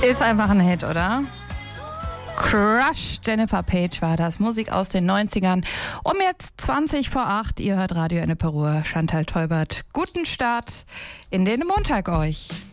Ist einfach ein Hit, oder? Crush, Jennifer Page war das. Musik aus den 90ern. Um jetzt 20 vor 8. Ihr hört Radio Ennepe Ruhr. Chantal Teubert. Guten Start in den Montag euch.